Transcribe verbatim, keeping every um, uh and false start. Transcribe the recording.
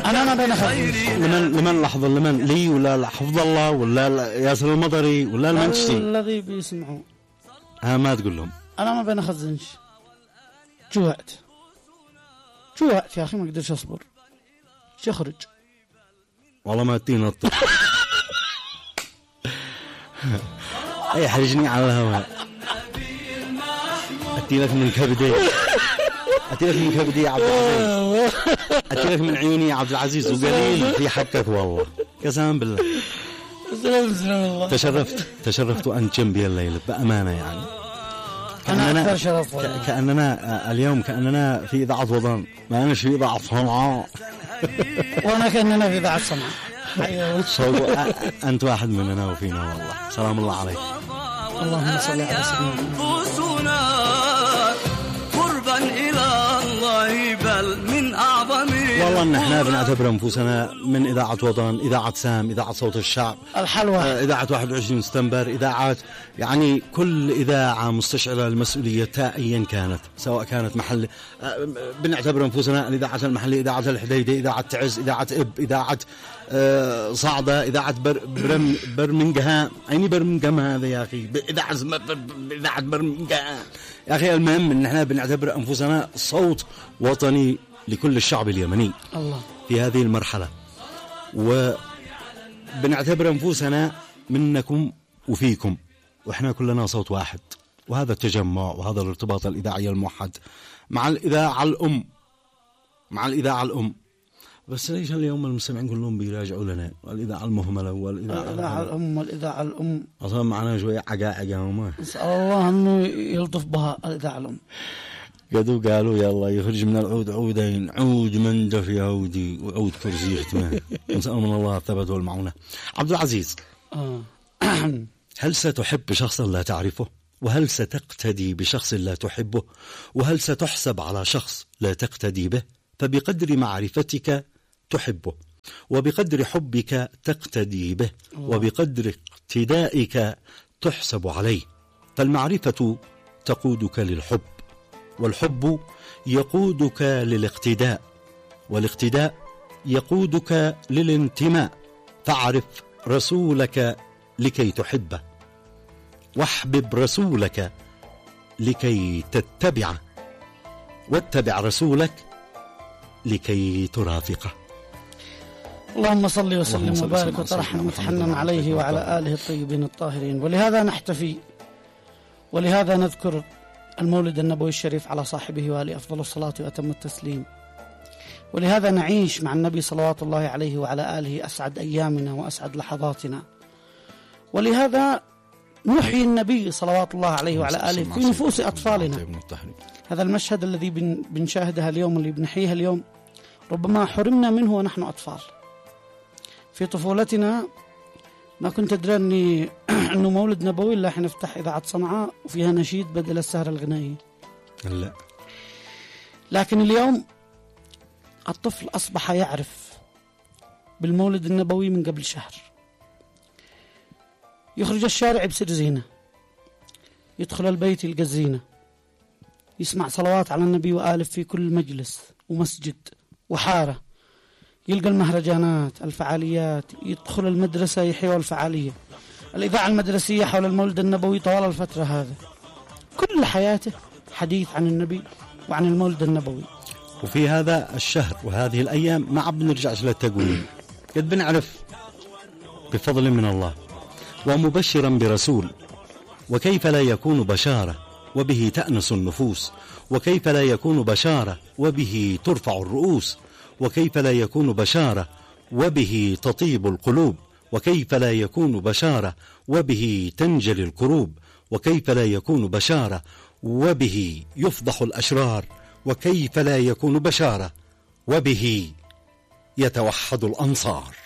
أنا ما بين لمن لمن لحظة لمن لي ولا حفظ الله ولا ياسر المطري ولا المنشتي الذي بيسمعوا. ها ما تقول لهم أنا ما بين أخزنش، جوعت جوعت يا أخي ما أقدرش أصبر، شخرج والله ما تينا الطب. أي حرجني على الهواء، أتي لك من كبدي، أتي لك من كبدي يا عبد العزيز، أتي لك من عيوني يا عبد العزيز، وقليل في حقك والله قسما بالله. تشرفت تشرفت أن جنبي الليلة بأمانة يعني. أنا أكثر شرف كأننا اليوم كأننا في إذاعة وطن، ما أنا في إذاعة صنعاء. وأنا كأننا في إذاعة صنعاء. أنت واحد مننا وفينا والله. سلام الله عليك. اللهم صل على سيدنا قربا إلى الله بل من أعظم. والله إن إحنا بنعتبر أنفسنا من إذاعة وطن، إذاعة سام، إذاعة صوت الشعب، الحلوة، إذاعة واحد وعشرين سبتمبر، إذاعات يعني كل إذاعة مستشعرة المسؤولية أيا كانت، سواء كانت محل. بنعتبر أنفسنا الإذاعة المحلية، إذاعة الحديدة، إذاعة تعز، إذاعة إب، إذاعة أه صعدة، إذاعة بر برم برمنجهام. أيني برمنجهام هذا يا أخي؟ إذاعة إذاعة برمنجهام يا أخي. المهم إن إحنا بنعتبر أنفسنا صوت وطني لكل الشعب اليمني الله في هذه المرحلة، وبنعتبر أنفسنا منكم وفيكم، وإحنا كلنا صوت واحد. وهذا التجمع وهذا الارتباط الإذاعي الموحد مع الإذاعة الأم، مع الإذاعة الأم. بس ليش اليوم المستمعين كلهم بيراجعوا لنا الإذاعة المهملة والإذاعة الإذاعة الأم والإذاعة الأم؟ أصلا معنا شوية عقاعقة وما نسأل الله أنه يلطف بها الإذاعة الأم. قدوا قالوا يلا يخرج من العود عودين، عود من دفي عودي وعود كرسي ختمه. نسأل من الله الثبات والمعونة. عبد العزيز، آه. هل ستحب شخصا لا تعرفه؟ وهل ستقتدي بشخص لا تحبه؟ وهل ستحسب على شخص لا تقتدي به؟ فبقدر معرفتك تحبه، وبقدر حبك تقتدي به، وبقدر اقتدائك تحسب عليه. فالمعرفة تقودك للحب، والحب يقودك للاقتداء، والاقتداء يقودك للانتماء. فاعرف رسولك لكي تحبه، واحبب رسولك لكي تتبعه، واتبع رسولك لكي ترافقه. اللهم صل وسلم وبارك وترحم وتحنن عليه وعلى آله الطيبين الطاهرين. ولهذا نحتفي، ولهذا نذكر المولد النبوي الشريف على صاحبه وآله أفضل الصلاة وأتم التسليم. ولهذا نعيش مع النبي صلوات الله عليه وعلى آله أسعد أيامنا وأسعد لحظاتنا. ولهذا نحيي النبي صلوات الله عليه وعلى آله في نفوس أطفالنا. هذا المشهد الذي بنشاهدها اليوم، اللي بنحييها اليوم، ربما حرمنا منه ونحن أطفال. في طفولتنا ما كنت أدري أني أنه مولد نبوي إلا حين نفتح إذاعة صنعاء وفيها نشيد بدل السهرة الغنائية. لا. لكن اليوم الطفل أصبح يعرف بالمولد النبوي من قبل شهر. يخرج الشارع بسر زينة، يدخل البيت يلقى الزينة، يسمع صلوات على النبي وآله في كل مجلس ومسجد وحارة، يلقى المهرجانات، الفعاليات، يدخل المدرسة يحيوا الفعالية، الإذاعة المدرسية حول المولد النبوي طوال الفترة هذا. كل حياته حديث عن النبي وعن المولد النبوي. وفي هذا الشهر وهذه الأيام ما عم بنرجعش للتقويم، قد بنعرف بفضل من الله ومبشرا برسول. وكيف لا يكون بشارة وبه تأنس النفوس، وكيف لا يكون بشارة وبه ترفع الرؤوس، وكيف لا يكون بشارة وبه تطيب القلوب، وكيف لا يكون بشارة وبه تنجلي الكروب، وكيف لا يكون بشارة وبه يفضح الأشرار، وكيف لا يكون بشارة وبه يتوحد الأنصار.